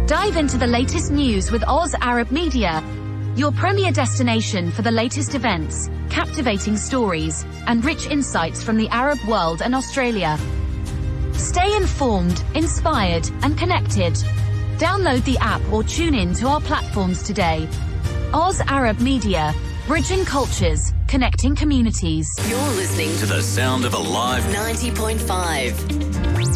Dive into the latest news with Oz Arab Media, your premier destination for the latest events, captivating stories, and rich insights from the Arab world and Australia. Stay informed, inspired, and connected. Download the app or tune in to our platforms today. Oz Arab Media, bridging cultures, connecting communities. You're listening to the sound of Alive 90.5.